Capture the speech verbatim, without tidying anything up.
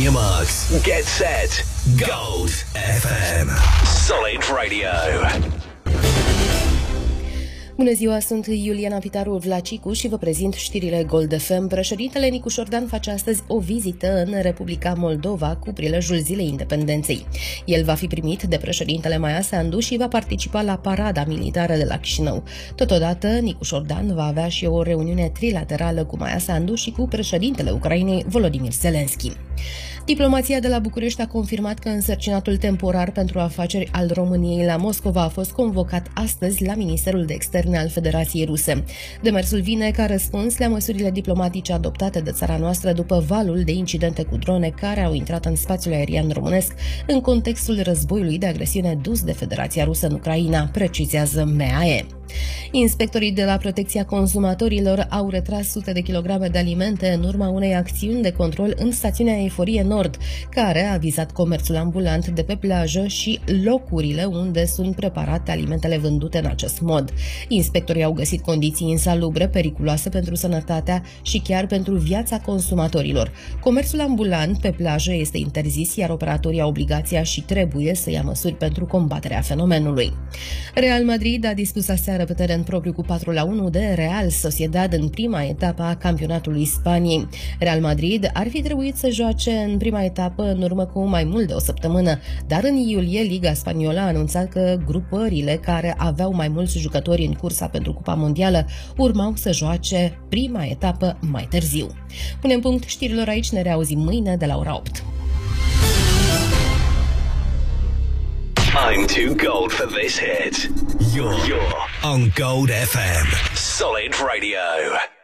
your marks. Get set. Gold F M. Solid Radio. Bună ziua, sunt Iuliana Pitaru Vlacicu și vă prezint știrile Gold F M. Președintele Nicu Șordan face astăzi o vizită în Republica Moldova cu prilejul Zilei Independenței. El va fi primit de președintele Maia Sandu și va participa la parada militară de la Chișinău. Totodată, Nicu Șordan va avea și o reuniune trilaterală cu Maia Sandu și cu președintele Ucrainei Volodymyr Zelensky. Diplomația de la București a confirmat că însărcinatul temporar pentru afaceri al României la Moscova a fost convocat astăzi la Ministerul de Externe al Federației Ruse. Demersul vine ca răspuns la măsurile diplomatice adoptate de țara noastră după valul de incidente cu drone care au intrat în spațiul aerian românesc în contextul războiului de agresiune dus de Federația Rusă în Ucraina, precizează M A E. Inspectorii de la Protecția Consumatorilor au retras sute de kilograme de alimente în urma unei acțiuni de control în stațiunea Eforie Nord, care a vizat comerțul ambulant de pe plajă și locurile unde sunt preparate alimentele vândute în acest mod. Inspectorii au găsit condiții insalubre, periculoase pentru sănătatea și chiar pentru viața consumatorilor. Comerțul ambulant pe plajă este interzis, iar operatorii au obligația și trebuie să ia măsuri pentru combaterea fenomenului. Real Madrid a dispus aseară pe teren propriu cu patru la unu de Real Sociedad în prima etapă a campionatului Spaniei. Real Madrid ar fi trebuit să joace în prima etapă în urmă cu mai mult de o săptămână, dar în iulie Liga Spaniolă a anunțat că grupările care aveau mai mulți jucători în cursa pentru Cupa Mondială urmau să joace prima etapă mai târziu. Punem punct știrilor aici, ne reauzim mâine de la ora opt. I'm too gold for this hit. You're, you're on Gold F M. Solid Radio.